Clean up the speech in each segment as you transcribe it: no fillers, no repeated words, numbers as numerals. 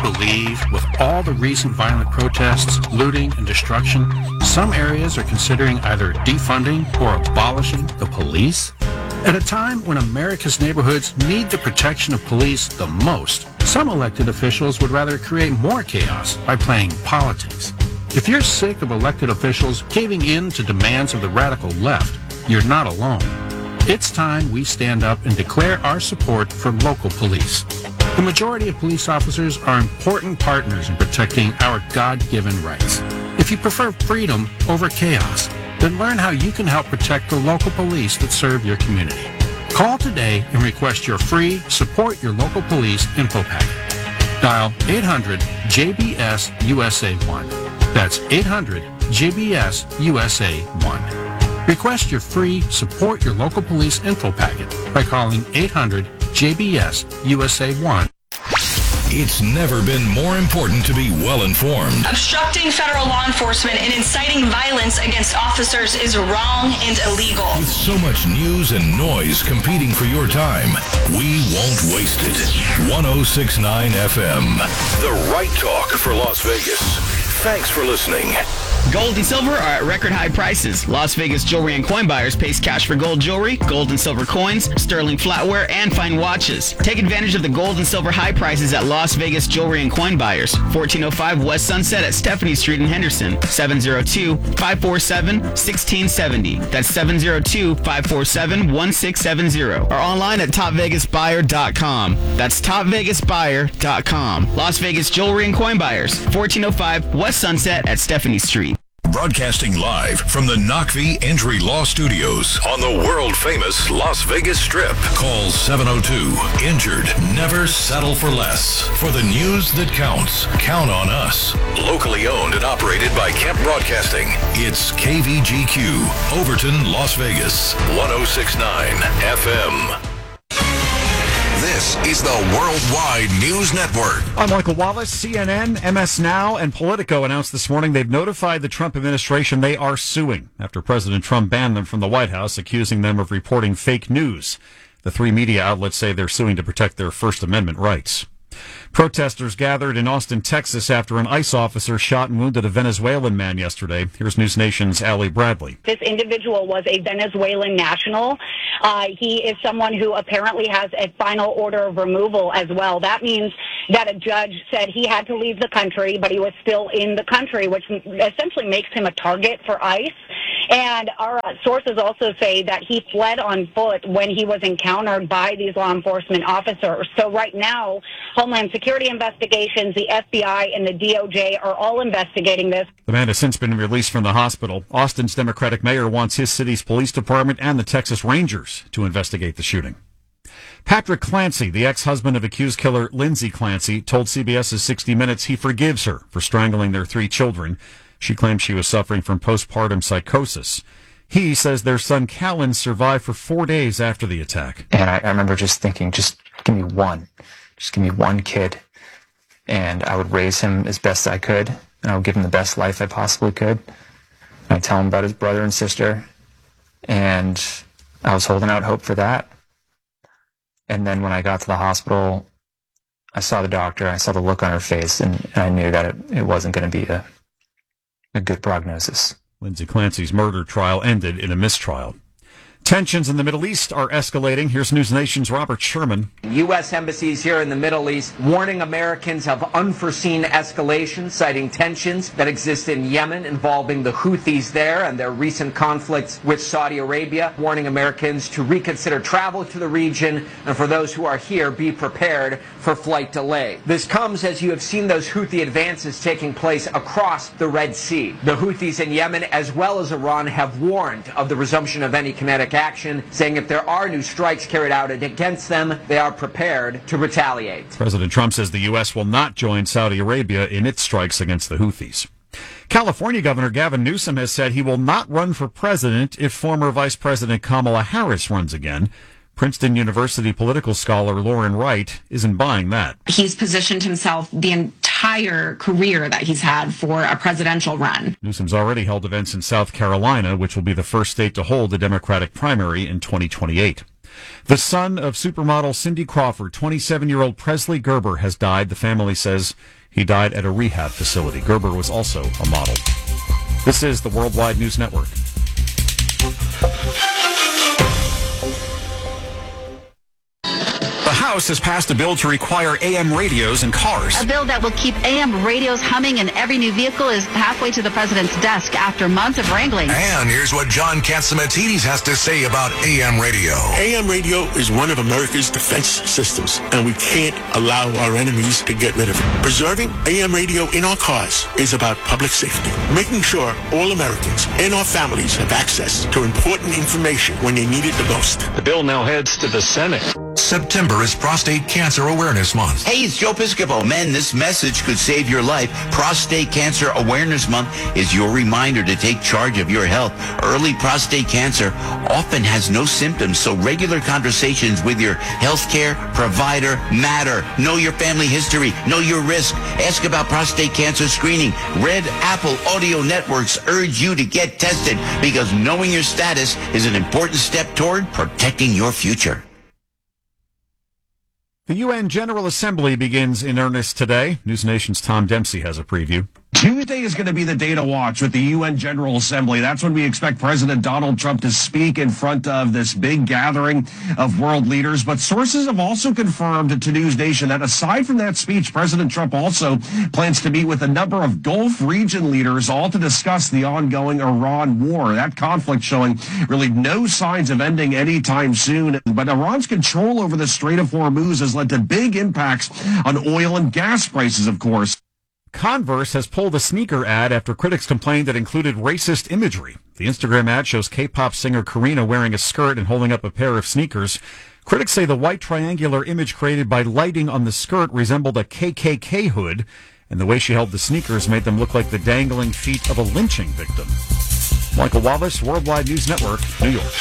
believe with all the recent violent protests, looting, and destruction, some areas are considering either defunding or abolishing the police? At a time when America's neighborhoods need the protection of police the most, some elected officials would rather create more chaos by playing politics. If you're sick of elected officials caving in to demands of the radical left, you're not alone. It's time we stand up and declare our support for local police. The majority of police officers are important partners in protecting our God-given rights. If you prefer freedom over chaos, then learn how you can help protect the local police that serve your community. Call today and request your free Support Your Local Police info packet. Dial 800-JBS-USA-1. That's 800-JBS-USA-1. Request your free Support Your Local Police info packet by calling 800-JBS-USA-1. It's never been more important to be well-informed. Obstructing federal law enforcement and inciting violence against officers is wrong and illegal. With so much news and noise competing for your time, we won't waste it. 106.9 FM, the right talk for Las Vegas. Thanks for listening. Gold and silver are at record high prices. Las Vegas Jewelry and Coin Buyers pays cash for gold jewelry, gold and silver coins, sterling flatware, and fine watches. Take advantage of the gold and silver high prices at Las Vegas Jewelry and Coin Buyers. 1405 West Sunset at Stephanie Street in Henderson. 702-547-1670. That's 702-547-1670. Or online at topvegasbuyer.com. That's topvegasbuyer.com. Las Vegas Jewelry and Coin Buyers. 1405 West Sunset at Stephanie Street. Broadcasting live from the Knockvie Injury Law Studios on the world-famous Las Vegas Strip. Call 702-INJURED. Never settle for less. For the news that counts, count on us. Locally owned and operated by Kemp Broadcasting. It's KVGQ, Overton, Las Vegas, 106.9 FM. This is the Worldwide News Network. I'm Michael Wallace. CNN, MS Now, and Politico announced this morning they've notified the Trump administration they are suing after President Trump banned them from the White House, accusing them of reporting fake news. The three media outlets say they're suing to protect their First Amendment rights. Protesters gathered in Austin, Texas after an ICE officer shot and wounded a Venezuelan man yesterday. Here's News Nation's Allie Bradley. This individual was a Venezuelan national. He is someone who apparently has a final order of removal as well. That means that a judge said he had to leave the country, but he was still in the country, which essentially makes him a target for ICE. And our sources also say that he fled on foot when he was encountered by these law enforcement officers. So right now, Homeland Security investigations, the FBI, and the DOJ are all investigating this. The man has since been released from the hospital. Austin's Democratic mayor wants his city's police department and the Texas Rangers to investigate the shooting. Patrick Clancy, the ex-husband of accused killer Lindsay Clancy, told CBS's 60 Minutes he forgives her for strangling their three children. She claims she was suffering from postpartum psychosis. He says their son Callan survived for 4 days after the attack. And I remember just thinking, just give me one. Just give me one kid. And I would raise him as best I could. And I would give him the best life I possibly could. And I'd tell him about his brother and sister. And I was holding out hope for that. And then when I got to the hospital, I saw the doctor. I saw the look on her face. And I knew that it wasn't going to be a good prognosis. Lindsay Clancy's murder trial ended in a mistrial. Tensions in the Middle East are escalating. Here's News Nation's Robert Sherman. U.S. embassies here in the Middle East warning Americans of unforeseen escalation, citing tensions that exist in Yemen involving the Houthis there and their recent conflicts with Saudi Arabia, warning Americans to reconsider travel to the region, and for those who are here, be prepared for flight delay. This comes as you have seen those Houthi advances taking place across the Red Sea. The Houthis in Yemen, as well as Iran, have warned of the resumption of any kinetic action, saying if there are new strikes carried out against them, they are prepared to retaliate. President Trump says the U.S. will not join Saudi Arabia in its strikes against the Houthis. California Governor Gavin Newsom has said he will not run for president if former Vice President Kamala Harris runs again. Princeton University political scholar Lauren Wright isn't buying that. He's positioned himself the entire career that he's had for a presidential run. Newsom's already held events in South Carolina, which will be the first state to hold a Democratic primary in 2028. The son of supermodel Cindy Crawford, 27-year-old Presley Gerber, has died. The family says he died at a rehab facility. Gerber was also a model. This is the Worldwide News Network. The House has passed a bill to require AM radios in cars. A bill that will keep AM radios humming in every new vehicle is halfway to the president's desk after months of wrangling. And here's what John Catsimatidis has to say about AM radio. AM radio is one of America's defense systems, and we can't allow our enemies to get rid of it. Preserving AM radio in our cars is about public safety, making sure all Americans and our families have access to important information when they need it the most. The bill now heads to the Senate. September is Prostate Cancer Awareness Month. Hey, it's Joe Piscopo. Men, this message could save your life. Prostate Cancer Awareness Month is your reminder to take charge of your health. Early prostate cancer often has no symptoms, so regular conversations with your healthcare provider matter. Know your family history. Know your risk. Ask about prostate cancer screening. Red Apple Audio Networks urge you to get tested because knowing your status is an important step toward protecting your future. The UN General Assembly begins in earnest today. News Nation's Tom Dempsey has a preview. Tuesday is going to be the day to watch with the UN General Assembly. That's when we expect President Donald Trump to speak in front of this big gathering of world leaders. But sources have also confirmed to News Nation that aside from that speech, President Trump also plans to meet with a number of Gulf region leaders, all to discuss the ongoing Iran war. That conflict showing really no signs of ending anytime soon. But Iran's control over the Strait of Hormuz has led to big impacts on oil and gas prices, of course. Converse has pulled a sneaker ad after critics complained it included racist imagery. The Instagram ad shows K-pop singer Karina wearing a skirt and holding up a pair of sneakers. Critics say the white triangular image created by lighting on the skirt resembled a KKK hood, and the way she held the sneakers made them look like the dangling feet of a lynching victim. Michael Wallace, Worldwide News Network, New York.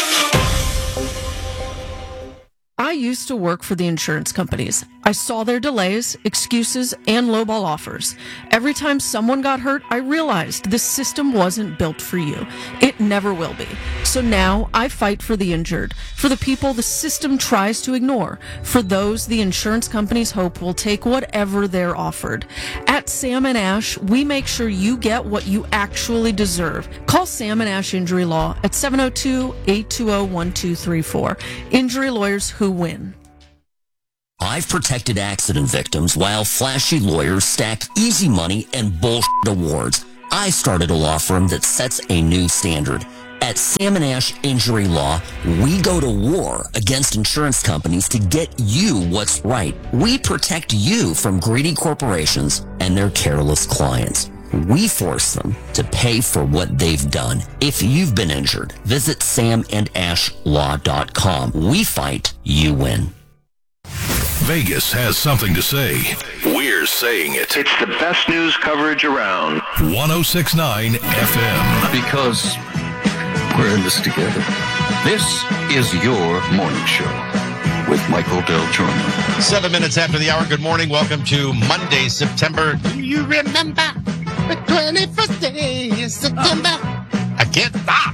I used to work for the insurance companies. I saw their delays, excuses, and lowball offers. Every time someone got hurt, I realized this system wasn't built for you. It never will be. So now I fight for the injured, for the people the system tries to ignore, for those the insurance companies hope will take whatever they're offered. At Sam & Ash, we make sure you get what you actually deserve. Call Sam & Ash Injury Law at 702-820-1234. Injury lawyers who win. I've protected accident victims while flashy lawyers stack easy money and bullshit awards. I started a law firm that sets a new standard. At Sam & Ash Injury Law, we go to war against insurance companies to get you what's right. We protect you from greedy corporations and their careless clients. We force them to pay for what they've done. If you've been injured, visit samandashlaw.com. We fight, you win. Vegas has something to say. We're saying it. It's the best news coverage around. 106.9 FM. Because we're in this together. This is your morning show with Michael Del Giorno. 7 minutes after the hour. Good morning. Welcome to Monday, September. Do you remember the 21st day of September? I can't stop.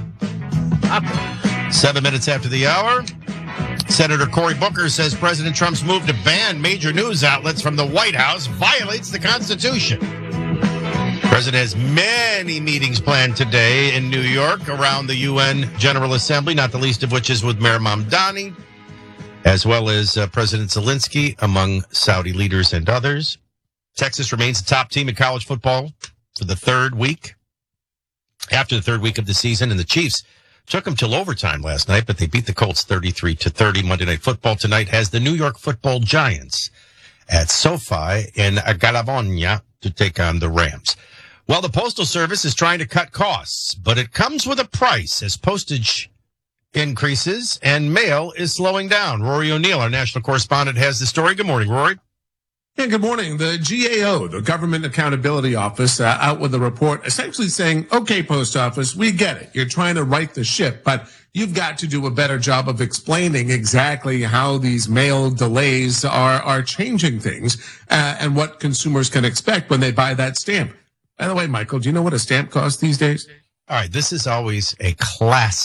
7 minutes after the hour. Senator Cory Booker says President Trump's move to ban major news outlets from the White House violates the Constitution. The president has many meetings planned today in New York around the UN General Assembly, not the least of which is with Mayor Mamdani, as well as President Zelensky, among Saudi leaders and others. Texas remains the top team in college football for the third week, after the third week of the season, and the Chiefs took them till overtime last night, but they beat the Colts 33-30. Monday Night Football tonight has the New York Football Giants at SoFi in Galavonia to take on the Rams. Well, the Postal Service is trying to cut costs, but it comes with a price as postage increases and mail is slowing down. Rory O'Neill, our national correspondent, has the story. Good morning, Rory. Yeah, good morning. The GAO, the Government Accountability Office, out with a report essentially saying, okay, Post Office, we get it. You're trying to right the ship, but you've got to do a better job of explaining exactly how these mail delays are changing things and what consumers can expect when they buy that stamp. By the way, Michael, do you know what a stamp costs these days? All right, this is always a classic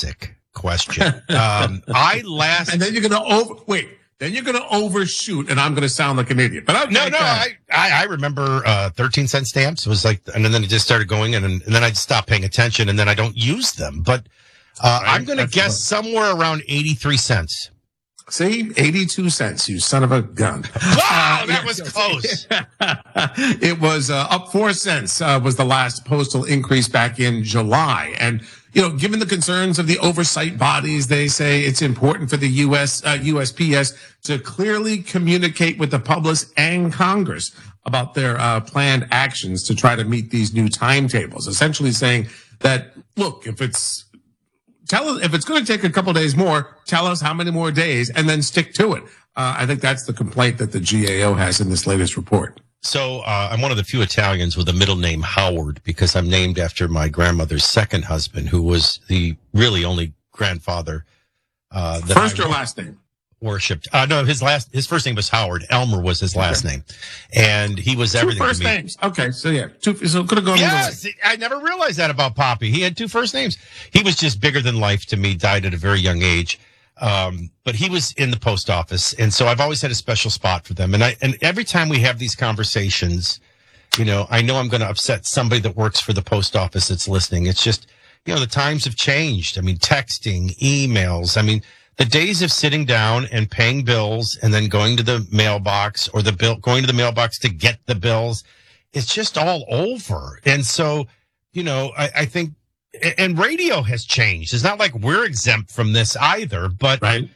question. I last... And then you're going to overshoot, and I'm going to sound like an idiot. But I remember 13-cent stamps. It was like, and then it just started going, and then I stopped paying attention, and then I don't use them. But I'm going to guess somewhere around 83 cents. See, 82 cents, you son of a gun. Wow, that was close. It was up 4 cents was the last postal increase back in July. And, given the concerns of the oversight bodies, they say it's important for the USPS to clearly communicate with the public and Congress about their planned actions to try to meet these new timetables, essentially saying that, look, if it's going to take a couple days more, tell us how many more days and then stick to it. I think that's the complaint that the GAO has in this latest report. So I'm one of the few Italians with a middle name Howard because I'm named after my grandmother's second husband, who was the really only grandfather. First or last name? Worshipped. No, his first name was Howard. Elmer was his last name. And he was everything first to me. Names. Okay, so yeah, so could have gone either way. I never realized that about Poppy. He had 2 first names. He was just bigger than life to me, died at a very young age. But he was in the post office, and so I've always had a special spot for them. And every time we have these conversations, I know I'm going to upset somebody that works for the post office that's listening. It's just, the times have changed. I mean, texting, emails. I mean, the days of sitting down and paying bills and then going to the mailbox or going to the mailbox to get the bills, it's just all over. And so, I think, and radio has changed. It's not like we're exempt from this either, but, right.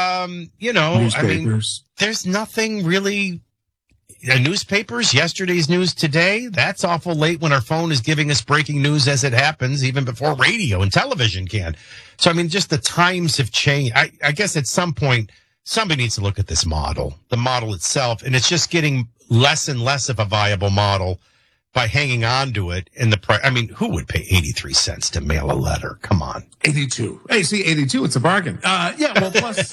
There's nothing really. Newspapers, yesterday's news today, that's awful late when our phone is giving us breaking news as it happens, even before radio and television can. So, just the times have changed. I guess at some point, somebody needs to look at this model, the model itself, and it's just getting less and less of a viable model by hanging on to it in the price. Who would pay 83 cents to mail a letter? Come on. 82. Hey, see, 82, it's a bargain. Plus,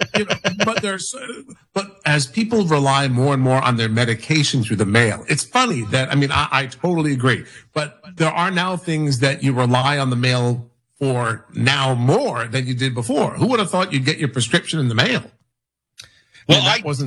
but as people rely more and more on their medication through the mail, it's funny that, I totally agree, but there are now things that you rely on the mail for now more than you did before. Who would have thought you'd get your prescription in the mail? Well,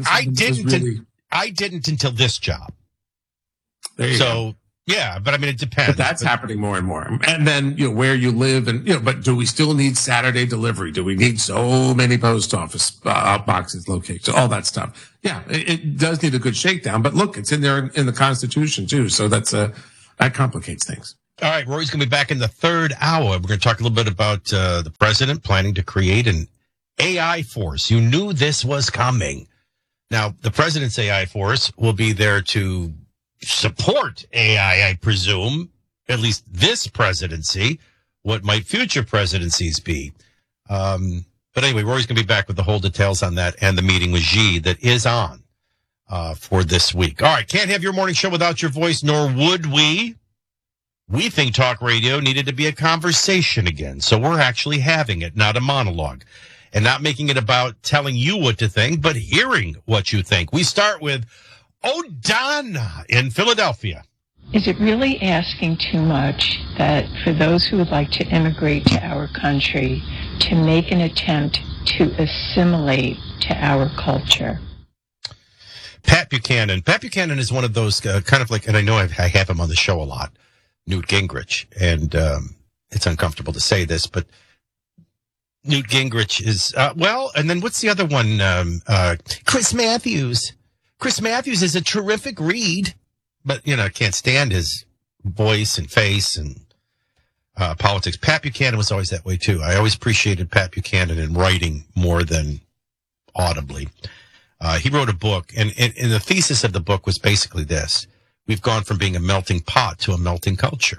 I didn't until this job. So, yeah, but it depends. But that's happening more and more. And then, where you live and, but do we still need Saturday delivery? Do we need so many post office boxes located? All that stuff. Yeah, it does need a good shakedown. But look, it's in there in the Constitution, too. So that complicates things. All right, Rory's going to be back in the third hour. We're going to talk a little bit about the president planning to create an AI force. You knew this was coming. Now, the president's AI force will be there to support AI, I presume, at least this presidency. What might future presidencies be? But anyway, Rory's going to be back with the whole details on that and the meeting with Xi that is on for this week. All right, can't have your morning show without your voice, nor would we. We think talk radio needed to be a conversation again, so we're actually having it, not a monologue, and not making it about telling you what to think, but hearing what you think. We start with O'Donna in Philadelphia. Is it really asking too much that for those who would like to immigrate to our country to make an attempt to assimilate to our culture? Pat Buchanan. Pat Buchanan is one of those kind of like, and I know I have him on the show a lot, Newt Gingrich, and it's uncomfortable to say this, but Newt Gingrich is, and then what's the other one? Chris Matthews. Chris Matthews is a terrific read, but, I can't stand his voice and face and politics. Pat Buchanan was always that way, too. I always appreciated Pat Buchanan in writing more than audibly. He wrote a book, and the thesis of the book was basically this. We've gone from being a melting pot to a melting culture.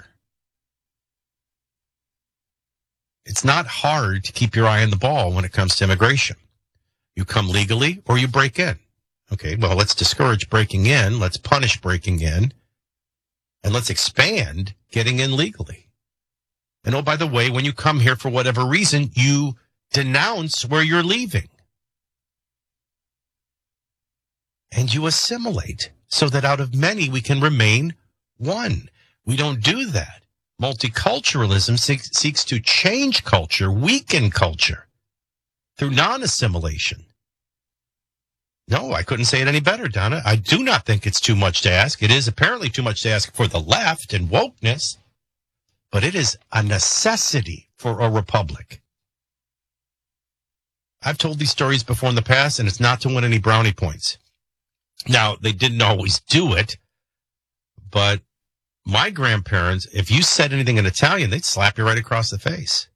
It's not hard to keep your eye on the ball when it comes to immigration. You come legally or you break in. Okay, well, let's discourage breaking in. Let's punish breaking in. And let's expand getting in legally. And oh, by the way, when you come here for whatever reason, you denounce where you're leaving. And you assimilate so that out of many we can remain one. We don't do that. Multiculturalism seeks to change culture, weaken culture through non-assimilation. No, I couldn't say it any better, Donna. I do not think it's too much to ask. It is apparently too much to ask for the left and wokeness, but it is a necessity for a republic. I've told these stories before in the past, and it's not to win any brownie points. Now, they didn't always do it, but my grandparents, if you said anything in Italian, they'd slap you right across the face.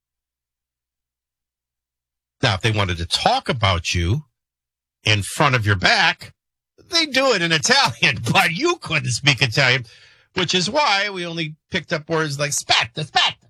Now, if they wanted to talk about you in front of your back, they do it in Italian, but you couldn't speak Italian, which is why we only picked up words like spetta,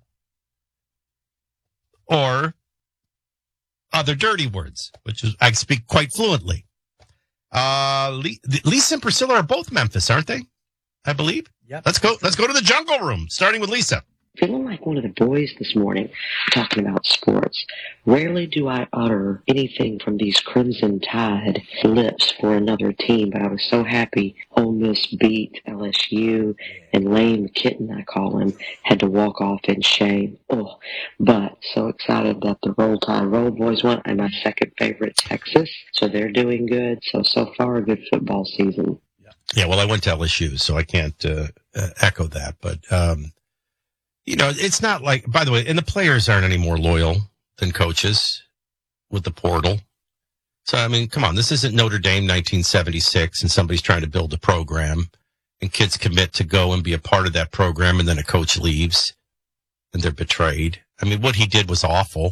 or other dirty words, which is I speak quite fluently. Lisa and Priscilla are both Memphis, aren't they? I believe. Yep. Let's go to the jungle room, starting with Lisa. Feeling like one of the boys this morning talking about sports. Rarely do I utter anything from these Crimson Tide lips for another team, but I was so happy Ole Miss beat LSU, and Lane Kitten, I call him, had to walk off in shame. Oh, but so excited that the Roll Tide Roll Boys won, and my second favorite, Texas. So they're doing good. So far, a good football season. Yeah, well, I went to LSU, so I can't echo that, but it's not like, by the way, and the players aren't any more loyal than coaches with the portal. So, I mean, come on, this isn't Notre Dame 1976 and somebody's trying to build a program and kids commit to go and be a part of that program and then a coach leaves and they're betrayed. I mean, what he did was awful.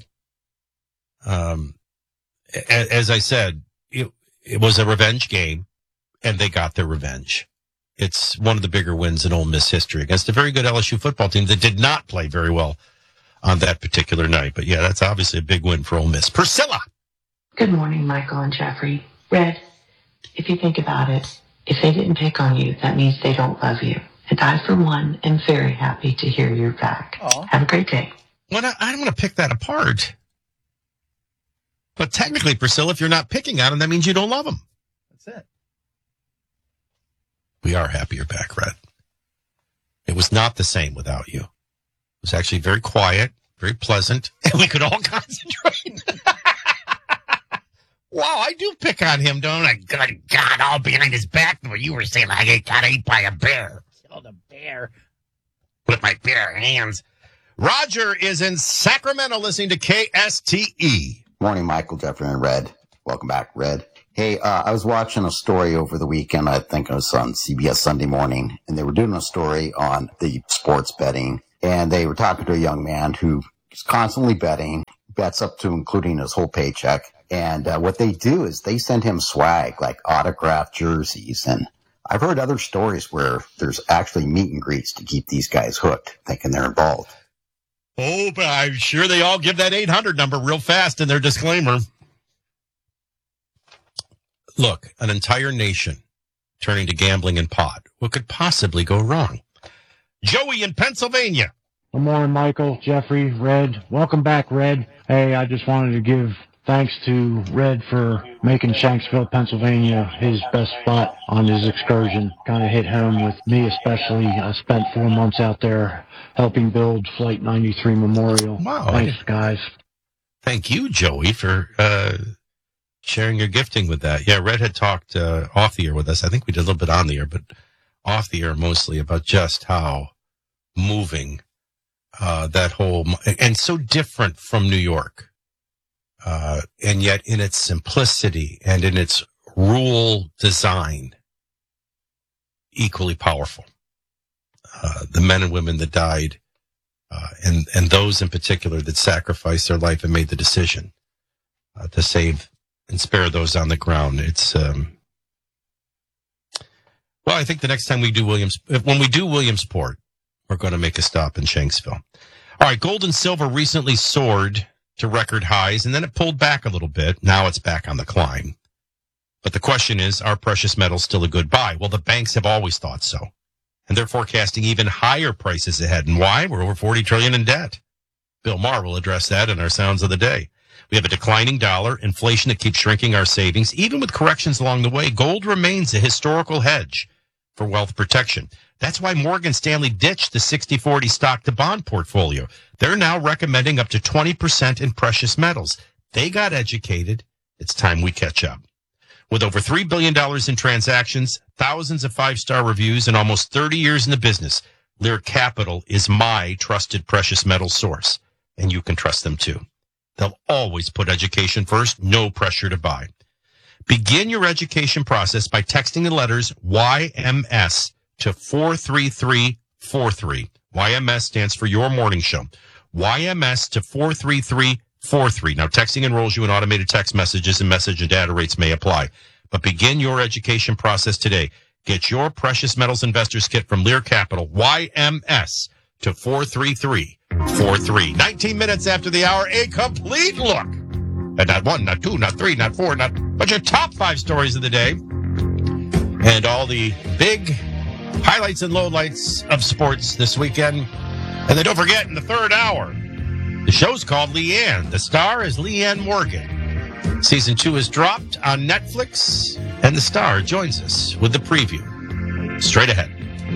As I said, it was a revenge game and they got their revenge. It's one of the bigger wins in Ole Miss history against a very good LSU football team that did not play very well on that particular night. But yeah, that's obviously a big win for Ole Miss. Priscilla. Good morning, Michael and Jeffrey. Red, if you think about it, if they didn't pick on you, that means they don't love you. And I, for one, am very happy to hear you're back. Aww. Have a great day. Well, I don't want to pick that apart. But technically, Priscilla, if you're not picking on them, that means you don't love them. That's it. We are happy you're back, Red. It was not the same without you. It was actually very quiet, very pleasant, and we could all concentrate. Wow, I do pick on him, don't I? Good God, all behind his back. What you were saying, I got ate by a bear. Killed a bear. With my bare hands. Roger is in Sacramento listening to KSTE. Morning, Michael, Jeffrey, and Red. Welcome back, Red. Hey, I was watching a story over the weekend. I think it was on CBS Sunday Morning, and they were doing a story on the sports betting, and they were talking to a young man who is constantly betting, bets up to including his whole paycheck. And what they do is they send him swag, like autographed jerseys. And I've heard other stories where there's actually meet and greets to keep these guys hooked, thinking they're involved. Oh, but I'm sure they all give that 800 number real fast in their disclaimer. Look, an entire nation turning to gambling and pot. What could possibly go wrong? Joey in Pennsylvania. Good morning, Michael, Jeffrey, Red. Welcome back, Red. Hey, I just wanted to give thanks to Red for making Shanksville, Pennsylvania his best spot on his excursion. Kind of hit home with me especially. I spent 4 months out there helping build Flight 93 Memorial. Wow. Thanks, guys. Thank you, Joey, for sharing your gifting with that. Yeah, Red had talked off the air with us. I think we did a little bit on the air, but off the air mostly about just how moving that whole, and so different from New York. And yet in its simplicity and in its rural design, equally powerful. The men and women that died, and those in particular that sacrificed their life and made the decision to save and spare those on the ground. It's, well, I think the next time we do when we do Williamsport, we're going to make a stop in Shanksville. All right, gold and silver recently soared to record highs, and then it pulled back a little bit. Now it's back on the climb. But the question is, are precious metals still a good buy? Well, the banks have always thought so. And they're forecasting even higher prices ahead. And why? We're over $40 trillion in debt. Bill Maher will address that in our Sounds of the Day. We have a declining dollar, inflation that keeps shrinking our savings. Even with corrections along the way, gold remains a historical hedge for wealth protection. That's why Morgan Stanley ditched the 60-40 stock to bond portfolio. They're now recommending up to 20% in precious metals. They got educated. It's time we catch up. With over $3 billion in transactions, thousands of five-star reviews, and almost 30 years in the business, Lear Capital is my trusted precious metal source. And you can trust them too. They'll always put education first, no pressure to buy. Begin your education process by texting the letters YMS to 43343. YMS stands for Your Morning Show. YMS to 43343. Now, texting enrolls you in automated text messages, and message and data rates may apply. But begin your education process today. Get your Precious Metals Investors Kit from Lear Capital, YMS, to 43343. 19 minutes after the hour, a complete look. And not one, not two, not three, not four, but your top 5 stories of the day. And all the big highlights and lowlights of sports this weekend. And then don't forget, in the third hour, the show's called Leanne. The star is Leanne Morgan. Season 2 has dropped on Netflix, and the star joins us with the preview. Straight ahead.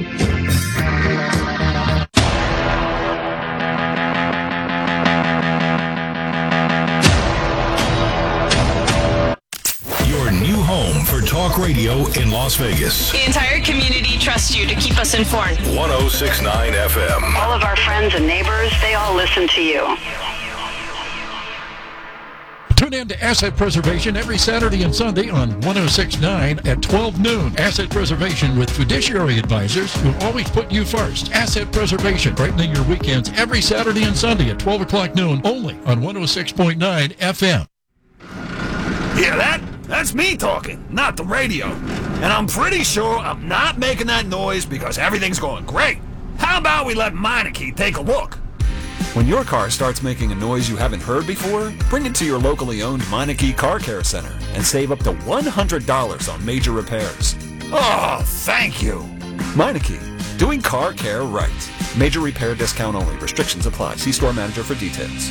Your new home for talk radio in Las Vegas. The entire community trusts you to keep us informed. 106.9 FM. All of our friends and neighbors, they all listen to you. Tune in to Asset Preservation every Saturday and Sunday on 106.9 at 12 noon. Asset Preservation with fiduciary advisors who always put you first. Asset Preservation, brightening your weekends every Saturday and Sunday at 12 o'clock noon, only on 106.9 FM. Yeah, that's me talking, not the radio. And I'm pretty sure I'm not making that noise because everything's going great. How about we let Meineke take a look? When your car starts making a noise you haven't heard before, bring it to your locally owned Meineke Car Care Center and save up to $100 on major repairs. Oh, thank you. Meineke, doing car care right. Major repair discount only. Restrictions apply. See store manager for details.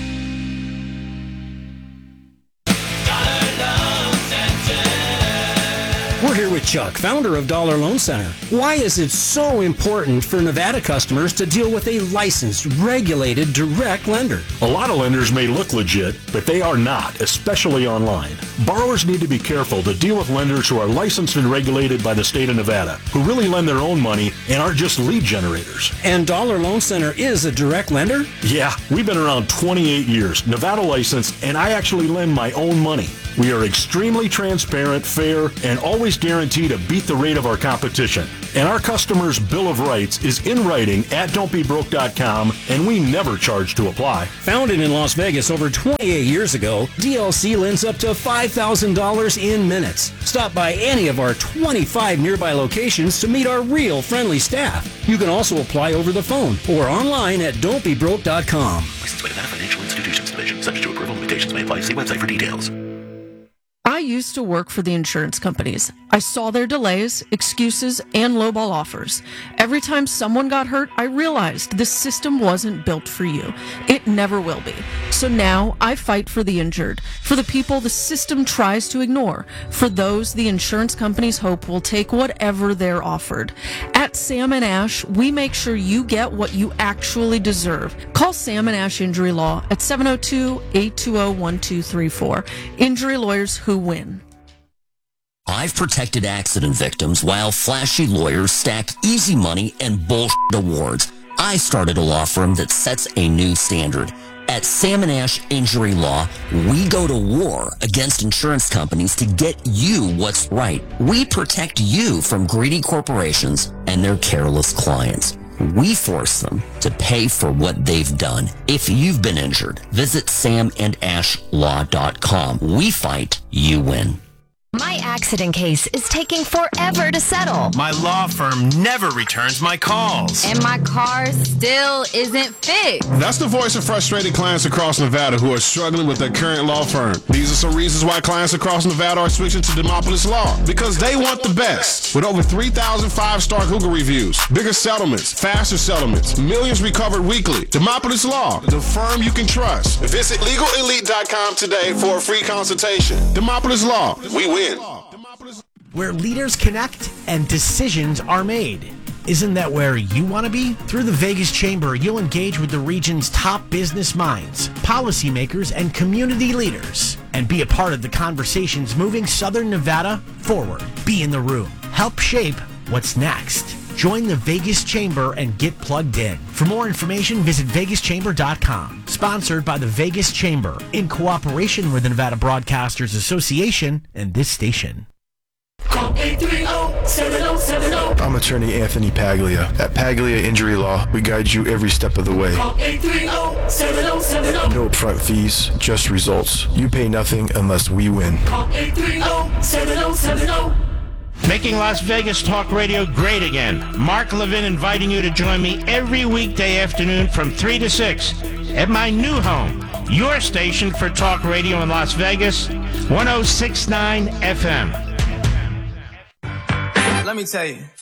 We're here with Chuck, founder of Dollar Loan Center. Why is it so important for Nevada customers to deal with a licensed, regulated, direct lender? A lot of lenders may look legit, but they are not, especially online. Borrowers need to be careful to deal with lenders who are licensed and regulated by the state of Nevada, who really lend their own money and aren't just lead generators. And Dollar Loan Center is a direct lender? Yeah, we've been around 28 years, Nevada licensed, and I actually lend my own money. We are extremely transparent, fair, and always guarantee to beat the rate of our competition. And our customers' Bill of Rights is in writing at don'tbebroke.com, and we never charge to apply. Founded in Las Vegas over 28 years ago, DLC lends up to $5,000 in minutes. Stop by any of our 25 nearby locations to meet our real friendly staff. You can also apply over the phone or online at don'tbebroke.com. Licensed by Nevada Financial Institutions Division. Subject to approval, limitations may apply. See website for details. I used to work for the insurance companies. I saw their delays, excuses, and lowball offers. Every time someone got hurt, I realized this system wasn't built for you. It never will be. So now I fight for the injured, for the people the system tries to ignore, for those the insurance companies hope will take whatever they're offered. At Sam & Ash, we make sure you get what you actually deserve. Call Sam & Ash Injury Law at 702-820-1234. Injury lawyers who win. I've protected accident victims while flashy lawyers stack easy money and bullshit awards. I started a law firm that sets a new standard. At Sam & Ash Injury Law, we go to war against insurance companies to get you what's right. We protect you from greedy corporations and their careless clients. We force them to pay for what they've done. If you've been injured, visit samandashlaw.com. We fight, you win. My accident case is taking forever to settle. My law firm never returns my calls. And my car still isn't fixed. That's the voice of frustrated clients across Nevada who are struggling with their current law firm. These are some reasons why clients across Nevada are switching to Demopolis Law. Because they want the best. With over 3,000 5-star Google reviews, bigger settlements, faster settlements, millions recovered weekly. Demopolis Law, the firm you can trust. Visit LegalElite.com today for a free consultation. Demopolis Law, we win. Where leaders connect and decisions are made. Isn't that where you want to be? Through the Vegas Chamber, you'll engage with the region's top business minds, policymakers, and community leaders, and be a part of the conversations moving Southern Nevada forward. Be in the room. Help shape what's next. Join the Vegas Chamber and get plugged in. For more information, visit vegaschamber.com. Sponsored by the Vegas Chamber, in cooperation with the Nevada Broadcasters Association and this station. Call 830-7070. I'm attorney Anthony Paglia. At Paglia Injury Law, we guide you every step of the way. Call 830-7070. No upfront fees, just results. You pay nothing unless we win. Call 830-7070. Making Las Vegas talk radio great again. Mark Levin inviting you to join me every weekday afternoon from 3 to 6 at my new home, your station for talk radio in Las Vegas, 106.9 FM. Let me tell you,